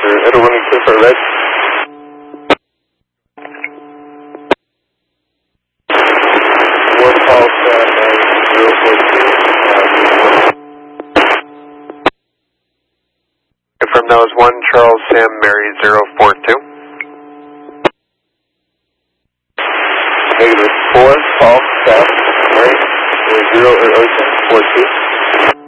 Edward Wilmington for red. One call Sam 042. From nose 1, Charles Sam Mary 042. Negative 4, call Sam Mary 0 or 42.